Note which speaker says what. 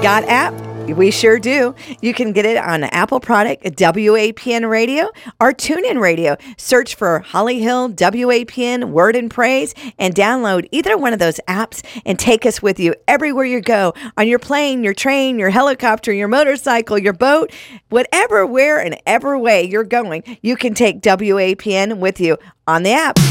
Speaker 1: Got app? We sure do. You can get it on Apple product, WAPN Radio, or TuneIn Radio. Search for Holly Hill, WAPN, Word and Praise, and download either one of those apps and take us with you everywhere you go. On your plane, your train, your helicopter, your motorcycle, your boat, whatever, where, and ever way you're going, you can take WAPN with you on the app.